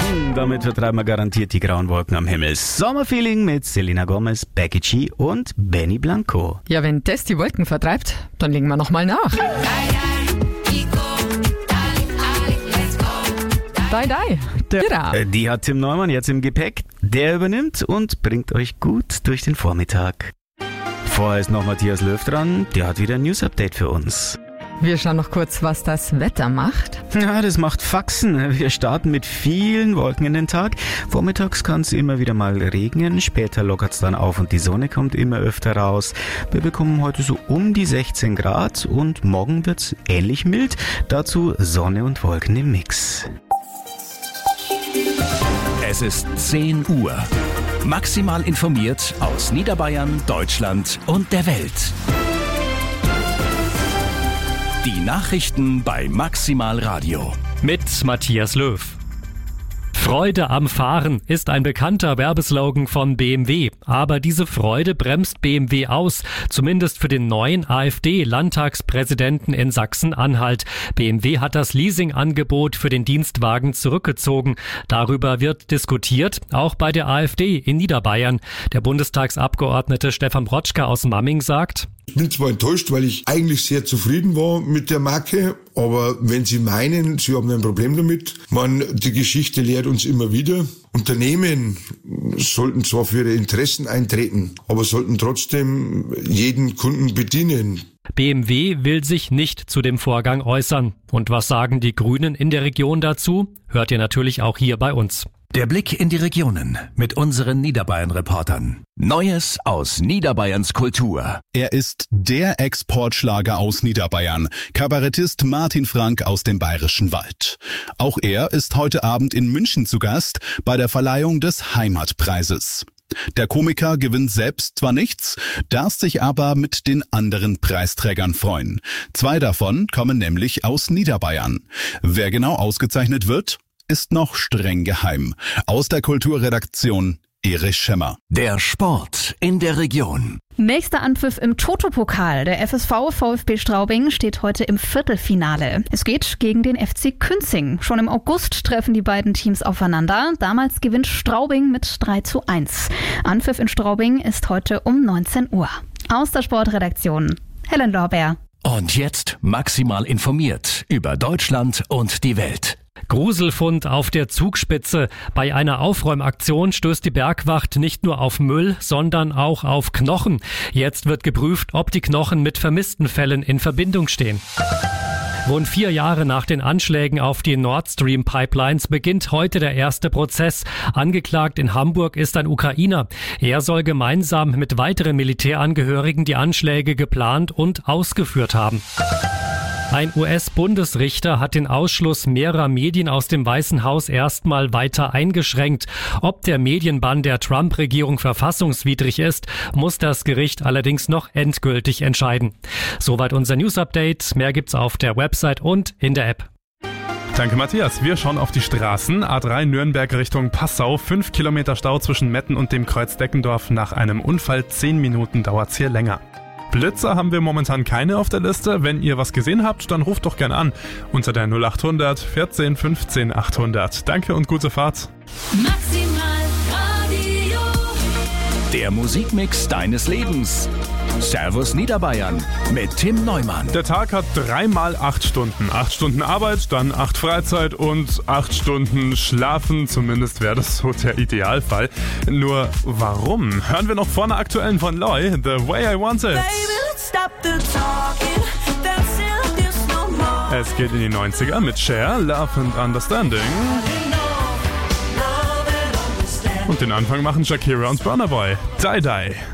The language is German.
Damit vertreiben wir garantiert die grauen Wolken am Himmel. Sommerfeeling mit Selena Gomez, Becky G und Benny Blanco. Ja, wenn das die Wolken vertreibt, dann legen wir nochmal nach. Die hat Tim Neumann jetzt im Gepäck. Der übernimmt und bringt euch gut durch den Vormittag. Vorher ist noch Matthias Löw dran. Der hat wieder ein News-Update für uns. Wir schauen noch kurz, was das Wetter macht. Ja, das macht Faxen. Wir starten mit vielen Wolken in den Tag. Vormittags kann es immer wieder mal regnen. Später lockert es dann auf und die Sonne kommt immer öfter raus. Wir bekommen heute so um die 16 Grad und morgen wird es ähnlich mild. Dazu Sonne und Wolken im Mix. Es ist 10 Uhr. Maximal informiert aus Niederbayern, Deutschland und der Welt. Die Nachrichten bei Maximal Radio. Mit Matthias Löw. Freude am Fahren ist ein bekannter Werbeslogan von BMW. Aber diese Freude bremst BMW aus, zumindest für den neuen AfD-Landtagspräsidenten in Sachsen-Anhalt. BMW hat das Leasingangebot für den Dienstwagen zurückgezogen. Darüber wird diskutiert, auch bei der AfD in Niederbayern. Der Bundestagsabgeordnete Stefan Brotschka aus Mamming sagt: Ich bin zwar enttäuscht, weil ich eigentlich sehr zufrieden war mit der Marke, aber wenn Sie meinen, Sie haben ein Problem damit, die Geschichte lehrt uns immer wieder, Unternehmen sollten zwar für ihre Interessen eintreten, aber sollten trotzdem jeden Kunden bedienen. BMW will sich nicht zu dem Vorgang äußern. Und was sagen die Grünen in der Region dazu? Hört ihr natürlich auch hier bei uns. Der Blick in die Regionen mit unseren Niederbayern-Reportern. Neues aus Niederbayerns Kultur. Er ist der Exportschlager aus Niederbayern, Kabarettist Martin Frank aus dem Bayerischen Wald. Auch er ist heute Abend in München zu Gast bei der Verleihung des Heimatpreises. Der Komiker gewinnt selbst zwar nichts, darf sich aber mit den anderen Preisträgern freuen. 2 davon kommen nämlich aus Niederbayern. Wer genau ausgezeichnet wird, ist noch streng geheim. Aus der Kulturredaktion Erich Schemmer. Der Sport in der Region. Nächster Anpfiff im Toto-Pokal. Der FSV VfB Straubing steht heute im Viertelfinale. Es geht gegen den FC Künzing. Schon im August treffen die beiden Teams aufeinander. Damals gewinnt Straubing mit 3:1. Anpfiff in Straubing ist heute um 19 Uhr. Aus der Sportredaktion Helen Lorbeer. Und jetzt maximal informiert über Deutschland und die Welt. Gruselfund auf der Zugspitze. Bei einer Aufräumaktion stößt die Bergwacht nicht nur auf Müll, sondern auch auf Knochen. Jetzt wird geprüft, ob die Knochen mit vermissten Fällen in Verbindung stehen. Rund 4 Jahre nach den Anschlägen auf die Nord Stream Pipelines beginnt heute der erste Prozess. Angeklagt in Hamburg ist ein Ukrainer. Er soll gemeinsam mit weiteren Militärangehörigen die Anschläge geplant und ausgeführt haben. Ein US-Bundesrichter hat den Ausschluss mehrerer Medien aus dem Weißen Haus erstmal weiter eingeschränkt. Ob der Medienbann der Trump-Regierung verfassungswidrig ist, muss das Gericht allerdings noch endgültig entscheiden. Soweit unser News-Update. Mehr gibt's auf der Website und in der App. Danke, Matthias. Wir schauen auf die Straßen. A3 Nürnberg Richtung Passau. 5 Kilometer Stau zwischen Metten und dem Kreuz Deckendorf. Nach einem Unfall 10 Minuten dauert's hier länger. Blitzer haben wir momentan keine auf der Liste. Wenn ihr was gesehen habt, dann ruft doch gern an. Unter der 0800 14 15 800. Danke und gute Fahrt. Maximal Radio. Der Musikmix deines Lebens. Servus Niederbayern mit Tim Neumann. Der Tag hat 3 mal 8 Stunden. 8 Stunden Arbeit, dann 8 Freizeit und 8 Stunden Schlafen. Zumindest wäre das so der Idealfall. Nur warum? Hören wir noch vor einer aktuellen von Loy, The Way I Want It. Es geht in die 90er mit Cher, Love and Understanding. Und den Anfang machen Shakira und Burna Boy. Die Die.